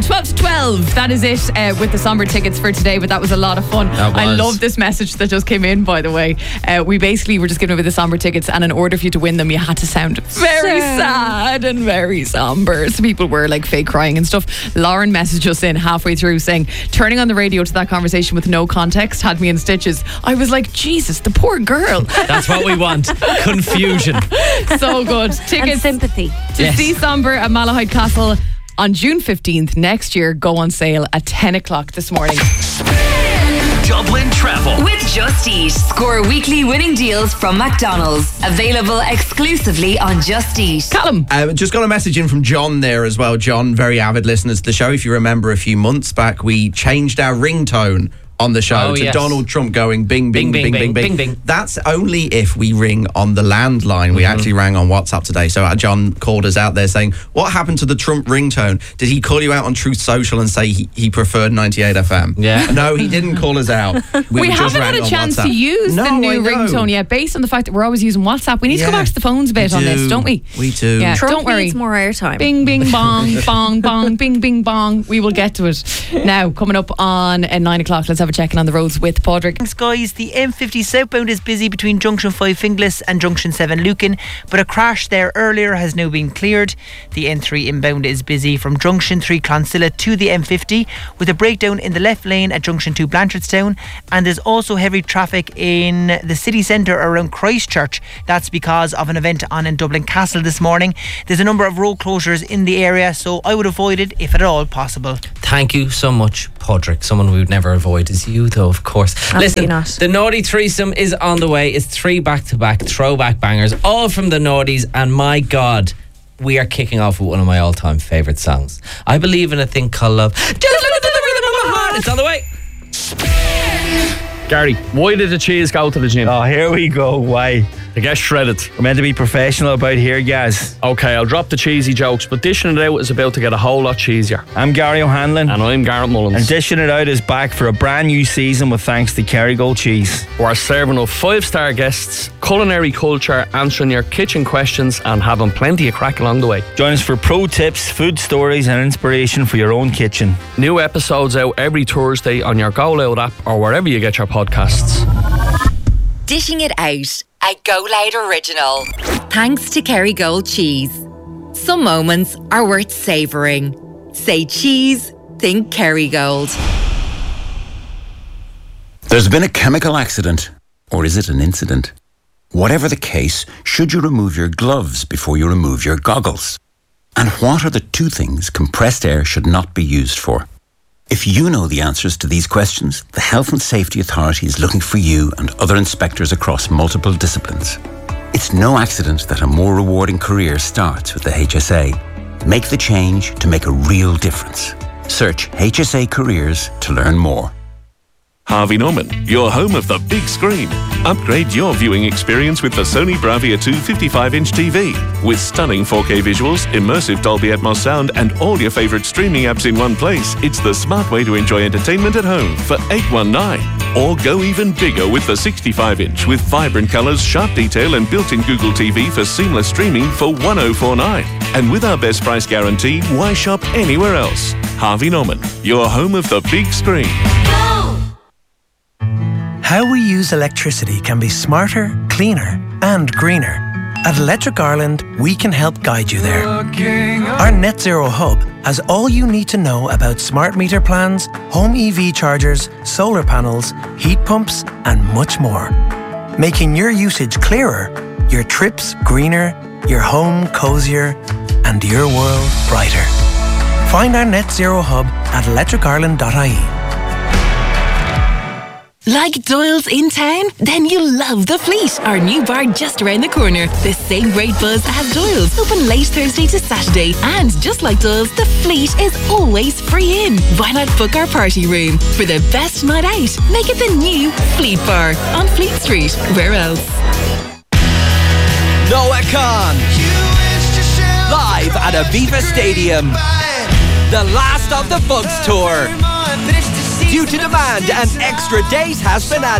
12 to 12. That is it with the somber tickets for today, but that was a lot of fun. I love this message that just came in, by the way. We basically were just giving away the somber tickets, and in order for you to win them, you had to sound very sad and very somber. So people were like fake crying and stuff. Lauren messaged us in halfway through saying, turning on the radio to that conversation with no context had me in stitches. I was like, Jesus, the poor girl. That's what we want. Confusion. So good. Tickets and sympathy to see Somber at Malahide Castle on June 15th next year go on sale at 10 o'clock this morning. Dublin Travel with Just Eat. Score weekly winning deals from McDonald's. Available exclusively on Just Eat. Callum. Just got a message in from John there as well. John, very avid listeners to the show. If you remember a few months back, we changed our ringtone on the show to Donald Trump going bing, bing, bing, bing, bing, bing. That's only if we ring on the landline. We actually rang on WhatsApp today. So John called us out there saying, what happened to the Trump ringtone? Did he call you out on Truth Social and say he preferred 98 FM? Yeah. No, he didn't call us out. We haven't had a chance to use the new ringtone yet, based on the fact that we're always using WhatsApp. We need to go back to the phones a bit on this, don't we? We do. Yeah, Trump don't worry. needs more airtime. Bing, bing, bong, bong, bong, bing, bing, bong. We will get to it. Now, coming up on 9 o'clock, let's have a check-in on the roads with Padraig. Thanks, guys. The M50 southbound is busy between Junction 5 Finglas and Junction 7 Lucan, but a crash there earlier has now been cleared. The N3 inbound is busy from Junction 3 Clonsilla to the M50, with a breakdown in the left lane at Junction 2 Blanchardstown, and there's also heavy traffic in the city centre around Christchurch. That's because of an event on in Dublin Castle this morning. There's a number of road closures in the area, so I would avoid it if at all possible. Thank you so much, Padraig. Someone we would never avoid is you, though, of course. Listen, not. The Naughty Threesome is on the way. It's 3 back-to-back throwback bangers, all from the Naughties, and my God, we are kicking off with one of my all-time favourite songs. I believe in a thing called love. Just look at the rhythm of my heart. It's on the way. Gary, why did the cheese go to the gym? Oh, here we go. Why? To get shredded. We're meant to be professional about here, guys. Okay, I'll drop the cheesy jokes, but dishing it out is about to get a whole lot cheesier. I'm Gary O'Hanlon. And I'm Garrett Mullins. And Dishing It Out is back for a brand new season with thanks to Kerrygold Cheese. We're serving up 5-star guests, culinary culture, answering your kitchen questions and having plenty of crack along the way. Join us for pro tips, food stories and inspiration for your own kitchen. New episodes out every Thursday on your Go Loud app or wherever you get your podcasts. Dishing It Out, a Go Loud original. Thanks to Kerrygold Cheese. Some moments are worth savouring. Say cheese, think Kerrygold. There's been a chemical accident, or is it an incident? Whatever the case, should you remove your gloves before you remove your goggles? And what are the 2 things compressed air should not be used for? If you know the answers to these questions, the Health and Safety Authority is looking for you and other inspectors across multiple disciplines. It's no accident that a more rewarding career starts with the HSA. Make the change to make a real difference. Search HSA Careers to learn more. Harvey Norman, your home of the big screen. Upgrade your viewing experience with the Sony Bravia 2 55-inch TV. With stunning 4K visuals, immersive Dolby Atmos sound and all your favourite streaming apps in one place, it's the smart way to enjoy entertainment at home for $819. Or go even bigger with the 65-inch with vibrant colours, sharp detail and built-in Google TV for seamless streaming for $1049. And with our best price guarantee, why shop anywhere else? Harvey Norman, your home of the big screen. How we use electricity can be smarter, cleaner and greener. At Electric Ireland, we can help guide you there. Our Net Zero Hub has all you need to know about smart meter plans, home EV chargers, solar panels, heat pumps and much more. Making your usage clearer, your trips greener, your home cosier and your world brighter. Find our Net Zero Hub at electricireland.ie. Like Doyle's in town? Then you'll love The Fleet, our new bar just around the corner. The same great buzz as Doyle's, open late Thursday to Saturday. And just like Doyle's, The Fleet is always free in. Why not book our party room? For the best night out, make it the new Fleet Bar on Fleet Street. Where else? Noah Khan, live at Aviva Stadium. The last of the Bugs Tour. Due to demand, an extra date has been added.